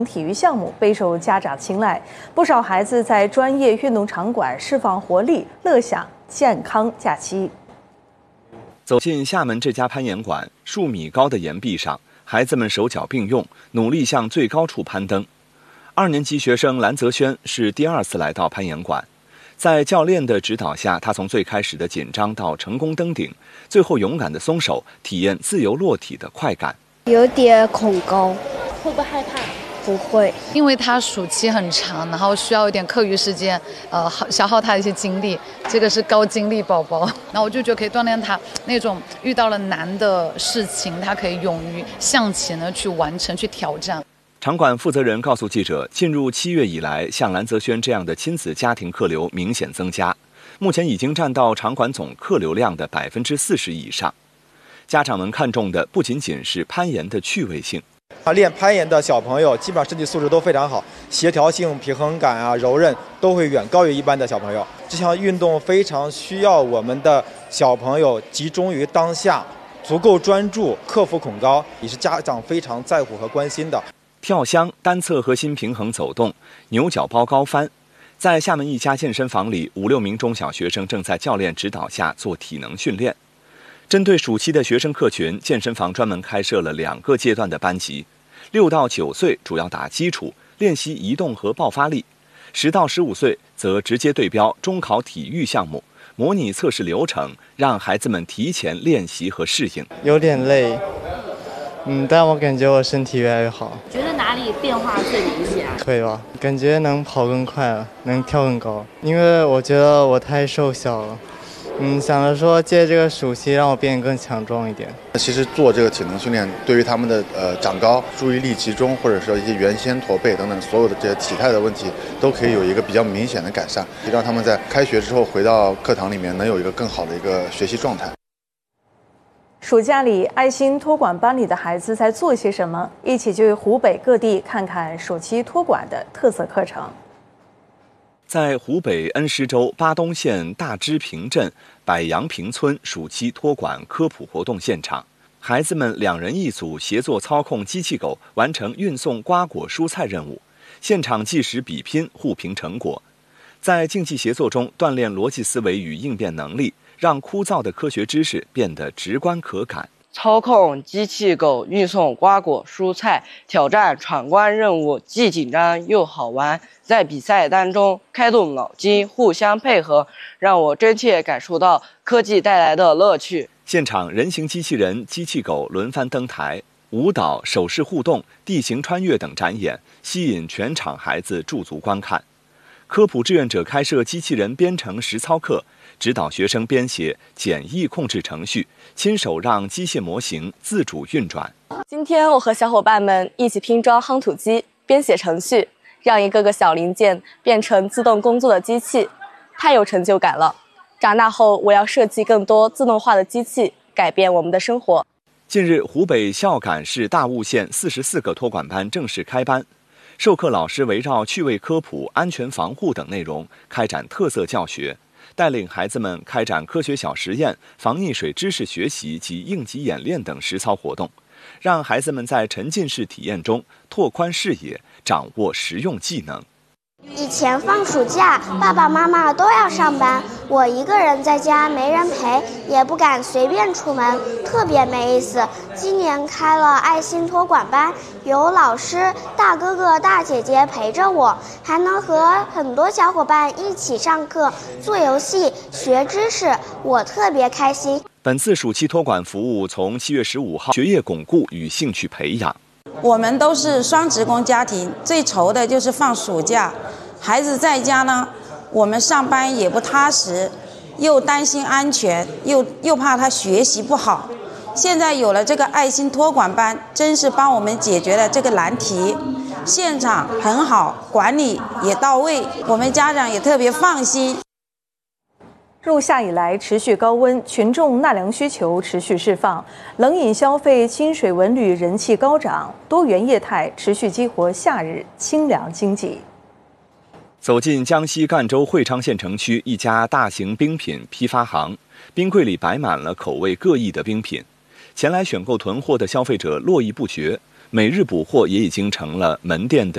体育项目备受家长青睐，不少孩子在专业运动场馆释放活力，乐享健康假期。 走进厦门这家攀岩馆，数米高的岩壁上，孩子们手脚并用，努力向最高处攀登。2年级学生蓝泽轩是第2次来到攀岩馆，在教练的指导下，他从最开始的紧张到成功登顶，最后勇敢地松手，体验自由落体的快感。 有点恐高， 会不会害怕？ 不会， 因为他暑期很长，然后需要一点课余时间，消耗他的一些精力。这个是高精力宝宝，然后我就觉得可以锻炼他那种遇到了难的事情，他可以勇于向前的去完成、去挑战。 场馆负责人告诉记者，进入7月以来，像蓝泽轩这样的亲子家庭客流明显增加，目前已经占到场馆总客流量的40%以上。家长们看重的不仅仅是攀岩的趣味性。 练攀岩的小朋友基本上身体素质都非常好，协调性、平衡感啊、柔韧都会远高于一般的小朋友。这项运动非常需要我们的小朋友集中于当下，足够专注，克服恐高，也是家长非常在乎和关心的。 跳箱、单侧核心平衡走动、牛角包高翻，在厦门一家健身房里，5、6名中小学生正在教练指导下做体能训练。针对暑期的学生客群，健身房专门开设了2个阶段的班级，6到9岁主要打基础，练习移动和爆发力；10到15岁则直接对标中考体育项目，模拟测试流程，让孩子们提前练习和适应。 有点累，但我感觉我身体越来越好。 觉得哪里变化最明显？ 腿吧，感觉能跑更快了，能跳更高，因为我觉得我太瘦小了。想着说借这个暑期让我变得更强壮一点。 其实做这个体能训练，对于他们的长高、注意力集中，或者说一些原先驼背等等所有的这些体态的问题，都可以有一个比较明显的改善，让他们在开学之后回到课堂里面能有一个更好的一个学习状态。 暑假里，爱心托管班里的孩子在做些什么？一起去湖北各地看看暑期托管的特色课程。 在湖北恩施州巴东县大支坪镇柏杨坪村暑期托管科普活动现场，孩子们2人1组协作操控机器狗，完成运送瓜果蔬菜任务，现场计时比拼，互评成果。在竞技协作中锻炼逻辑思维与应变能力，让枯燥的科学知识变得直观可感。 操控机器狗运送瓜果蔬菜，挑战闯关任务，既紧张又好玩。在比赛当中开动脑筋，互相配合，让我真切感受到科技带来的乐趣。 现场人形机器人、机器狗轮番登台，舞蹈、手势互动、地形穿越等展演，吸引全场孩子驻足观看。科普志愿者开设机器人编程实操课，指导学生编写简易控制程序，亲手让机械模型自主运转。 今天我和小伙伴们一起拼装夯土机，编写程序，让一个个小零件变成自动工作的机器，太有成就感了。长大后我要设计更多自动化的机器，改变我们的生活。 近日，湖北孝感市大悟县44个托管班正式开班，授课老师围绕趣味科普、安全防护等内容开展特色教学，带领孩子们开展科学小实验、防溺水知识学习及应急演练等实操活动，让孩子们在沉浸式体验中拓宽视野，掌握实用技能。 以前放暑假，爸爸妈妈都要上班，我一个人在家没人陪，也不敢随便出门，特别没意思。今年开了爱心托管班，有老师、大哥哥、大姐姐陪着我，还能和很多小伙伴一起上课、做游戏、学知识，我特别开心。 本次暑期托管服务从7月15号学业巩固与兴趣培养。 我们都是双职工家庭，最愁的就是放暑假，孩子在家呢，我们上班也不踏实，又担心安全，又怕他学习不好。现在有了这个爱心托管班，真是帮我们解决了这个难题。现场很好，管理也到位，我们家长也特别放心。 入夏以来持续高温，群众纳凉需求持续释放，冷饮消费、清水文旅人气高涨，多元业态持续激活夏日清凉经济。 走进江西赣州会昌县城区一家大型冰品批发行，冰柜里摆满了口味各异的冰品，前来选购囤货的消费者络绎不绝，每日补货也已经成了门店的